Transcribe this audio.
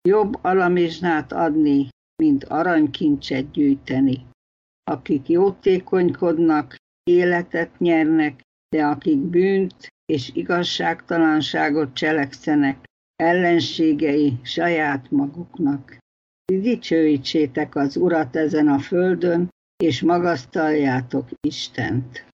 Jobb alamizsnát adni, mint aranykincset gyűjteni. Akik jótékonykodnak, életet nyernek, de akik bűnt és igazságtalanságot cselekszenek, ellenségei saját maguknak. Dicsőítsétek az Urat ezen a földön, és magasztaljátok Istent.